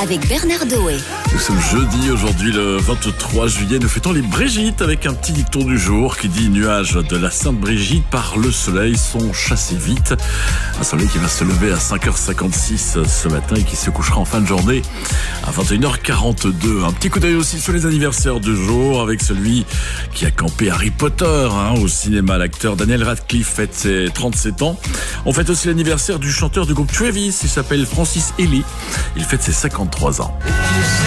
avec Bernard Doé. Nous sommes jeudi, aujourd'hui le 23 juillet. Nous fêtons les Brigitte avec un petit dicton du jour qui dit: nuages de la Sainte Brigitte par le soleil sont chassés vite. Un soleil qui va se lever à 5h56 ce matin et qui se couchera en fin de journée à 21h42. Un petit coup d'œil aussi sur les anniversaires du jour avec celui qui a campé Harry Potter au cinéma. L'acteur Daniel Radcliffe fête ses 37 ans. On fête aussi l'anniversaire du chanteur du groupe Travis. Il s'appelle Francis Ely. Il fête ses 53 ans.